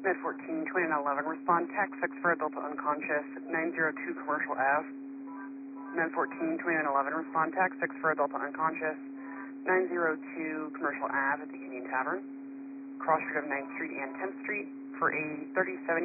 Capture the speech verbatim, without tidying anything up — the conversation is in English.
Med fourteen, twenty-nine eleven, respond text six for adult unconscious, nine oh two Commercial Ave. Med fourteen, twenty-nine eleven, respond text six for adult unconscious, nine oh two Commercial Ave at the Union Tavern, cross street of ninth Street and tenth Street for a thirty-seven